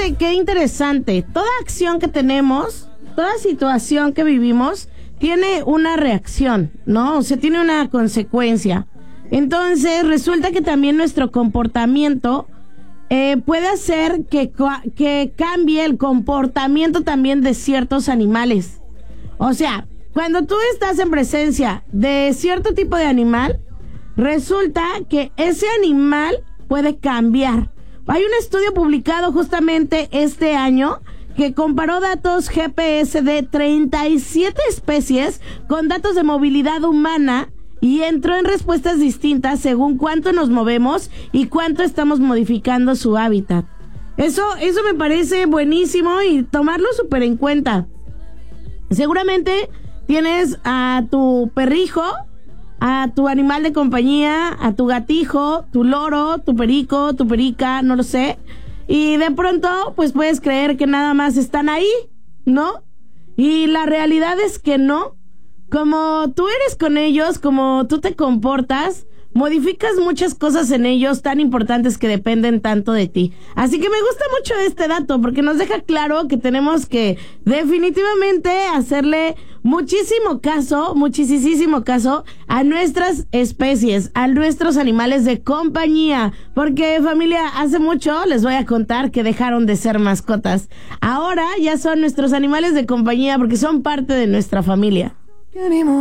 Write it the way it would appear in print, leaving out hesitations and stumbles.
qué interesante. Toda acción que tenemos, toda situación que vivimos, tiene una reacción, ¿no? O sea, tiene una consecuencia. Entonces, resulta que también nuestro comportamiento puede hacer que cambie el comportamiento también de ciertos animales. O sea, cuando tú estás en presencia de cierto tipo de animal, resulta que ese animal puede cambiar. Hay un estudio publicado justamente este año que comparó datos GPS de 37 especies con datos de movilidad humana y entró en respuestas distintas según cuánto nos movemos y cuánto estamos modificando su hábitat. Eso me parece buenísimo y tomarlo súper en cuenta. Seguramente tienes a tu perrijo, a tu animal de compañía, a tu gatijo, tu loro, tu perico, tu perica, no lo sé. Y de pronto, pues puedes creer que nada más están ahí, ¿no? Y la realidad es que no. Como tú eres con ellos, como tú te comportas, modificas muchas cosas en ellos tan importantes que dependen tanto de ti. Así que me gusta mucho este dato porque nos deja claro que tenemos que definitivamente hacerle muchísimo caso a nuestras especies, a nuestros animales de compañía. Porque, familia, hace mucho les voy a contar que dejaron de ser mascotas. Ahora ya son nuestros animales de compañía porque son parte de nuestra familia.